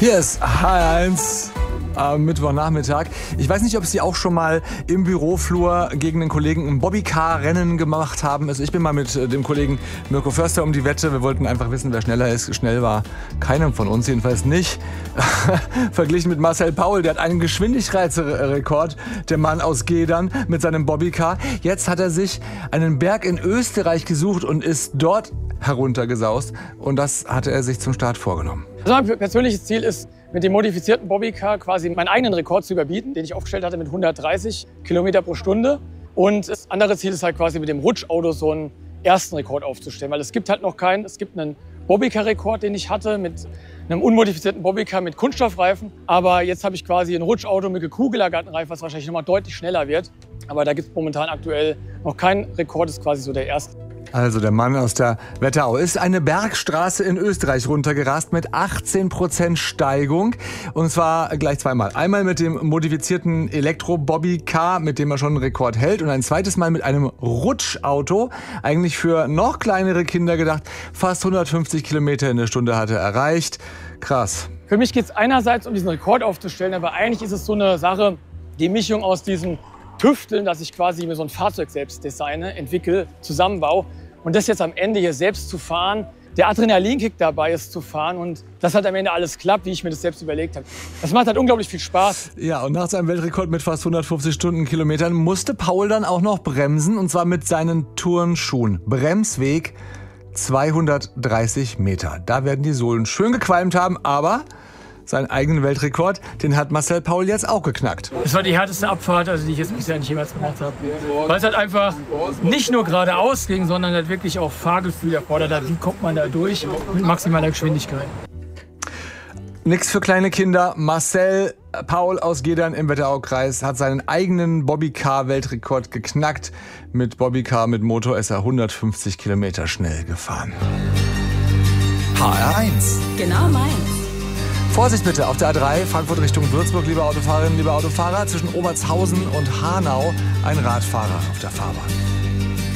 Hier ist HR1 am Mittwochnachmittag. Ich weiß nicht, ob Sie auch schon mal im Büroflur gegen den Kollegen ein Bobbycar-Rennen gemacht haben. Also ich bin mal mit dem Kollegen Mirko Förster um die Wette. Wir wollten einfach wissen, wer schneller ist. Schnell war keinem von uns, jedenfalls nicht. Verglichen mit Marcel Paul, der hat einen Geschwindigkeitsrekord, der Mann aus Gedern mit seinem Bobbycar. Jetzt hat er sich einen Berg in Österreich gesucht und ist dort heruntergesaust. Und das hatte er sich zum Start vorgenommen. Also mein persönliches Ziel ist, mit dem modifizierten Bobbycar quasi meinen eigenen Rekord zu überbieten, den ich aufgestellt hatte mit 130 Kilometer pro Stunde. Und das andere Ziel ist halt quasi mit dem Rutschauto so einen ersten Rekord aufzustellen, weil es gibt halt noch keinen. Es gibt einen Bobbycar-Rekord, den ich hatte mit einem unmodifizierten Bobbycar mit Kunststoffreifen. Aber jetzt habe ich quasi ein Rutschauto mit gekugelagerten Reifen, was wahrscheinlich nochmal deutlich schneller wird. Aber da gibt es momentan aktuell noch keinen Rekord, ist quasi so der erste. Also der Mann aus der Wetterau ist eine Bergstraße in Österreich runtergerast mit 18% Steigung. Und zwar gleich zweimal. Einmal mit dem modifizierten Elektro-Bobbycar, mit dem er schon einen Rekord hält. Und ein zweites Mal mit einem Rutschauto. Eigentlich für noch kleinere Kinder gedacht. Fast 150 Kilometer in der Stunde hat er erreicht. Krass. Für mich geht es einerseits um diesen Rekord aufzustellen, aber eigentlich ist es so eine Sache, die Mischung aus diesem Tüfteln, dass ich quasi mir so ein Fahrzeug selbst designe, entwickle, zusammenbaue. Und das jetzt am Ende hier selbst zu fahren, der Adrenalinkick dabei ist zu fahren und das hat am Ende alles klappt, wie ich mir das selbst überlegt habe. Das macht halt unglaublich viel Spaß. Ja, und nach seinem Weltrekord mit fast 150 Stundenkilometern musste Paul dann auch noch bremsen und zwar mit seinen Turnschuhen. Bremsweg 230 Meter. Da werden die Sohlen schön gequalmt haben, aber seinen eigenen Weltrekord, den hat Marcel Paul jetzt auch geknackt. Das war die härteste Abfahrt, die ich jetzt bisher nicht jemals gemacht habe. Weil es halt einfach nicht nur geradeaus ging, sondern halt wirklich auch Fahrgefühl erfordert hat. Wie kommt man da durch mit maximaler Geschwindigkeit? Nix für kleine Kinder. Marcel Paul aus Gedern im Wetteraukreis hat seinen eigenen Bobbycar-Weltrekord geknackt. Mit Bobbycar mit Motor ist er 150 Kilometer schnell gefahren. HR1. Genau meins. Vorsicht bitte auf der A3, Frankfurt Richtung Würzburg, liebe Autofahrerinnen, liebe Autofahrer. Zwischen Obertshausen und Hanau ein Radfahrer auf der Fahrbahn.